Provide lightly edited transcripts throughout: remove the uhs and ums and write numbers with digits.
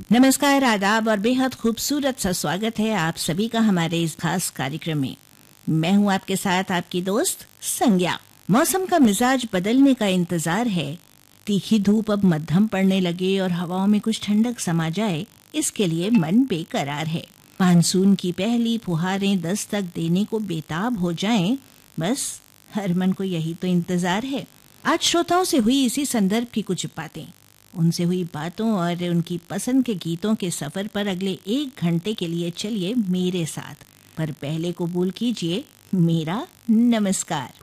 नमस्कार, आदाब और बेहद खूबसूरत सा स्वागत है आप सभी का हमारे इस खास कार्यक्रम में। मैं हूं आपके साथ आपकी दोस्त संज्ञा। मौसम का मिजाज बदलने का इंतजार है। तीखी धूप अब मध्यम पड़ने लगे और हवाओं में कुछ ठंडक समा जाए, इसके लिए मन बेकरार है। मानसून की पहली फुहारें दस्तक देने को बेताब हो जाएं, बस हर मन को यही तो इंतजार है। आज श्रोताओं से हुई इसी संदर्भ की कुछ बातें, उनसे हुई बातों और उनकी पसंद के गीतों के सफर पर अगले 1 घंटे के लिए चलिए मेरे साथ। पर पहले कबूल कीजिए मेरा नमस्कार।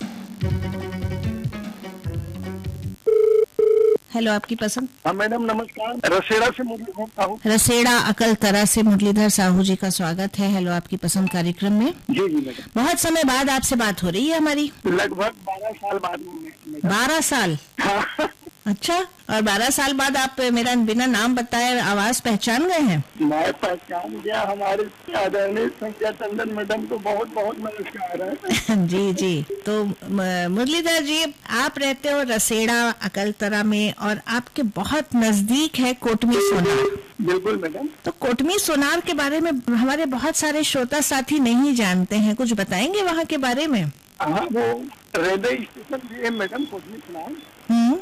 हेलो, आपकी पसंद। हाँ मैडम, नमस्कार। रसेड़ा से मुरलीधर साहू। रसेड़ा अकलतरा से मुरलीधर साहू जी का स्वागत है। हेलो, आपकी पसंद कार्यक्रम में। जी जी मैडम। बहुत समय बाद आपसे बात हो रही है हमारी। लगभग 12 साल बाद में। 12 साल? हाँ। अच्छा, और 12 साल बाद आप मेरा बिना नाम बताए आवाज पहचान गए हैं? मैं पहचान गया। हमारे आदरणीय संज्ञा टंडन मैडम को बहुत बहुत नमस्कार है। जी जी। तो मुरलीधर जी, आप रहते हो रसेड़ा अकलतरा में और आपके बहुत नजदीक है कोटमी सोनार। बिल्कुल मैडम। तो कोटमी सोनार के बारे में हमारे बहुत सारे श्रोता साथी नहीं जानते हैं, कुछ बताएंगे वहाँ के बारे में? हाँ, वो रेलवे स्टेशन भी है मैडम, कोटमी सोनार।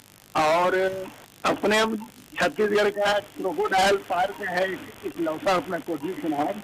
और अपने छत्तीसगढ़ का क्रोकोडायल पार्क है इकलौता अपना कोटमी सोनार।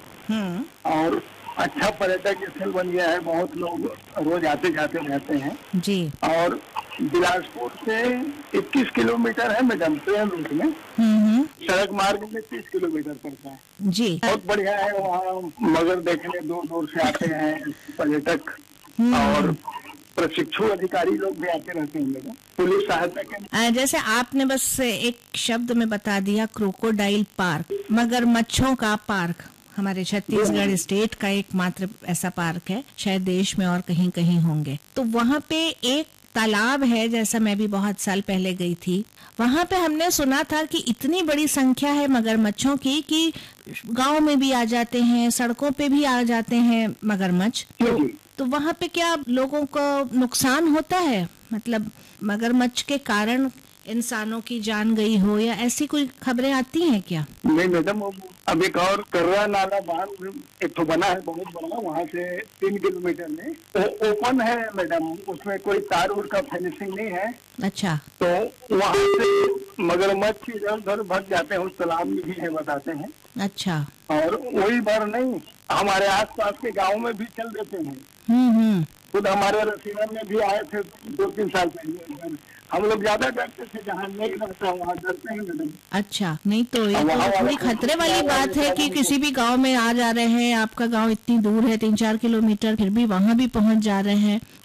और अच्छा पर्यटक स्थल बन गया है, बहुत लोग रोज आते जाते रहते हैं जी। और बिलासपुर से 21 किलोमीटर है मैडम ट्रेन रूट में। सड़क मार्ग में 30 किलोमीटर पड़ता है जी। बहुत बढ़िया है वहाँ, मगर देखने दूर दूर से आते हैं पर्यटक और प्रशिक्षु अधिकारी लोग भी आते रहते हैं मैडम, पुलिस सहायता के। जैसे आपने बस एक शब्द में बता दिया क्रोकोडाइल पार्क, मगरमच्छों का पार्क। हमारे छत्तीसगढ़ स्टेट का एकमात्र ऐसा पार्क है, शायद देश में और कहीं कहीं होंगे। तो वहाँ पे एक तालाब है, जैसा मैं भी बहुत साल पहले गई थी। वहाँ पे हमने सुना था कि इतनी बड़ी संख्या है मगरमच्छों की कि गांव में भी आ जाते हैं, सड़कों पे भी आ जाते हैं मगरमच्छ। तो वहाँ पे क्या लोगों को नुकसान होता है? मतलब मगरमच्छ के कारण इंसानों की जान गई हो या ऐसी कोई खबरें आती हैं क्या? नहीं मैडम, अब एक और कर्रा नाला बांध एक तो बना है बहुत बड़ा, वहाँ से 3 किलोमीटर में तो ओपन है मैडम, उसमें कोई तार उर का फिनिशिंग नहीं है। अच्छा। तो वहाँ से मगरमच्छ इधर उधर भग जाते हैं, उस तालाब में भी है बताते हैं। अच्छा। और वही बार नहीं, हमारे आसपास के गाँव में भी चल देते हैं। खुद हमारे रसीना में भी आए थे 2-3 साल पहले। हम लोग ज्यादा डरते थे, जहाँ नहीं रहता वहाँ डरते हैं मैडम। अच्छा, नहीं तो ये तो थोड़ी खतरे वाली बात है कि किसी भी गांव में आ जा रहे हैं। आपका गांव इतनी दूर है 3-4 किलोमीटर, फिर भी वहाँ भी पहुँच जा रहे हैं।